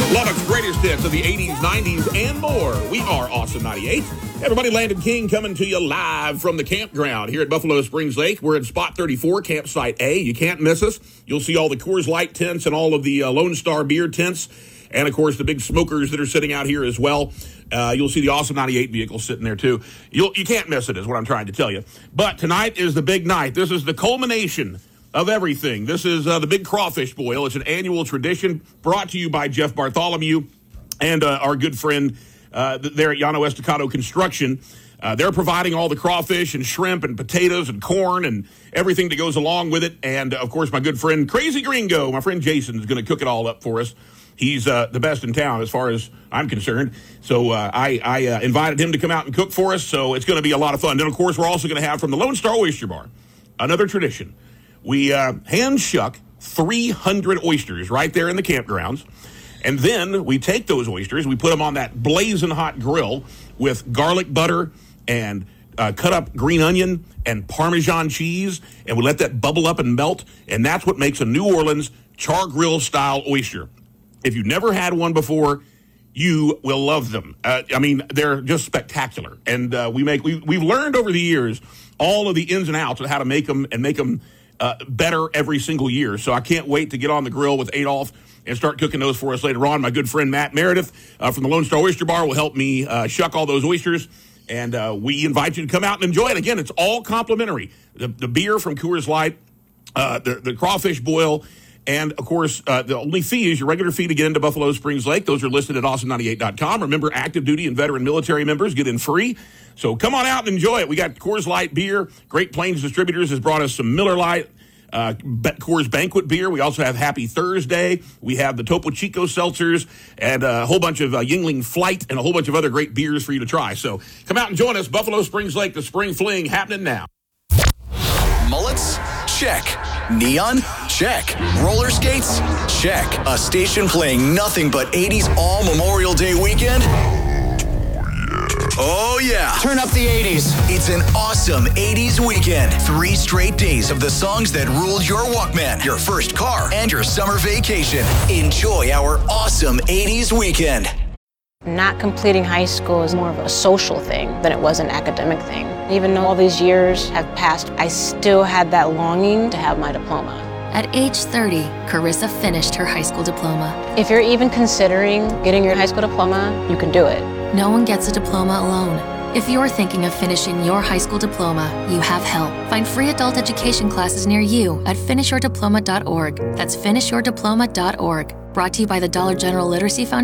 Lubbock's greatest hits of the 80s, 90s, and more. We are Awesome 98. Everybody, Landon King coming to you live from the campground here at Buffalo Springs Lake. We're in Spot 34, Campsite A. You can't miss us. You'll see all the Coors Light tents and all of the Lone Star beer tents. And, of course, the big smokers that are sitting out here as well. You'll see the Awesome 98 vehicle sitting there, too. You can't miss it, is what I'm trying to tell you. But tonight is the big night. This is the culmination of everything. This is the Big Crawfish Boil. It's an annual tradition brought to you by Jeff Bartholomew and our good friend there at Llano Estacado Construction. They're providing all the crawfish and shrimp and potatoes and corn and everything that goes along with it. And, of course, my good friend Crazy Gringo, my friend Jason, is going to cook it all up for us. He's the best in town as far as I'm concerned. So I invited him to come out and cook for us, so it's going to be a lot of fun. Then, of course, we're also going to have from the Lone Star Oyster Bar, another tradition. We hand shuck 300 oysters right there in the campgrounds. And then we take those oysters, we put them on that blazing hot grill with garlic butter and cut up green onion and Parmesan cheese, and we let that bubble up and melt, and that's what makes a New Orleans char grill style oyster. If you've never had one before, you will love them. I mean, they're just spectacular. And we've learned over the years all of the ins and outs of how to make them and make them better every single year. So I can't wait to get on the grill with Adolph and start cooking those for us later on. My good friend Matt Meredith from the Lone Star Oyster Bar will help me shuck all those oysters. And we invite you to come out and enjoy it. Again, it's all complimentary. The beer from Coors Light, the crawfish boil, and, of course, the only fee is your regular fee to get into Buffalo Springs Lake. Those are listed at awesome98.com. Remember, active duty and veteran military members get in free. So come on out and enjoy it. We got Coors Light beer. Great Plains Distributors has brought us some Miller Lite, Coors Banquet beer. We also have Happy Thursday. We have the Topo Chico seltzers and a whole bunch of Yingling Flight and a whole bunch of other great beers for you to try. So come out and join us. Buffalo Springs Lake, the Spring Fling happening now. Mullets? Check. Neon? Check. Roller skates? Check. A station playing nothing but 80s all Memorial Day weekend? Oh, yeah. Turn up the 80s. It's an awesome 80s weekend. 3 straight days of the songs that ruled your Walkman, your first car, and your summer vacation. Enjoy our awesome 80s weekend. Not completing high school is more of a social thing than it was an academic thing. Even though all these years have passed, I still had that longing to have my diploma. At age 30, Carissa finished her high school diploma. If you're even considering getting your high school diploma, you can do it. No one gets a diploma alone. If you're thinking of finishing your high school diploma, you have help. Find free adult education classes near you at finishyourdiploma.org. That's finishyourdiploma.org. Brought to you by the Dollar General Literacy Foundation.